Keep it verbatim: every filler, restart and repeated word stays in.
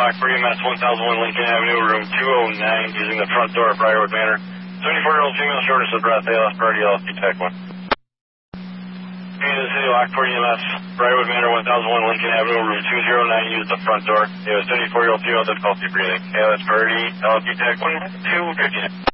Rockford E M S one thousand one Lincoln Avenue, room two oh nine, using the front door at Briarwood Manor. seventy-four-year-old female, shortness of breath, A L S priority, L S D Tech one. Kansas City, Rockford E M S, Briarwood Manor one thousand one Lincoln Avenue, room two oh nine, use the front door. You have a seventy-four-year-old female, difficulty breathing. A L S priority, L S D Tech one two fifty-six.